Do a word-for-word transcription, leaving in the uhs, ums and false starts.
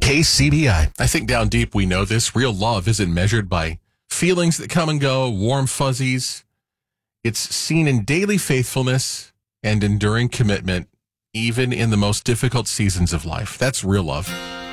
K C B I. I think down deep we know this. Real love isn't measured by feelings that come and go, warm fuzzies. It's seen in daily faithfulness and enduring commitment, even in the most difficult seasons of life. That's real love.